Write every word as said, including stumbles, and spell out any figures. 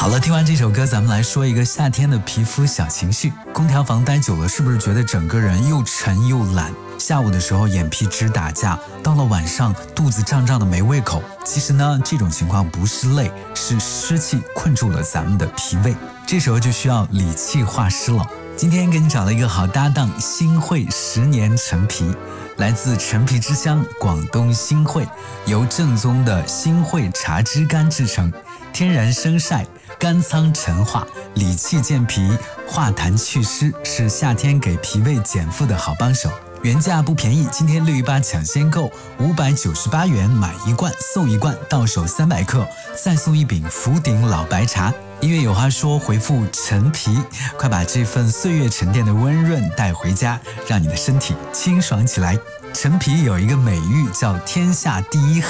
好了，听完这首歌，咱们来说一个夏天的皮肤小情绪。空调房待久了，是不是觉得整个人又沉又懒？下午的时候眼皮直打架，到了晚上肚子胀胀的没胃口。其实呢，这种情况不是累，是湿气困住了咱们的脾胃，这时候就需要理气化湿了。今天给你找了一个好搭档，新会十年陈皮，来自陈皮之乡广东新会，由正宗的新会茶枝干制成，天然生晒，干仓陈化，理气健脾，化痰祛湿，是夏天给脾胃减负的好帮手。原价不便宜，今天六一八抢先购五百九十八元买一罐送一罐，到手三百克，再送一饼福鼎老白茶。音乐有话说，回复陈皮，快把这份岁月沉淀的温润带回家，让你的身体清爽起来。陈皮有一个美誉叫天下第一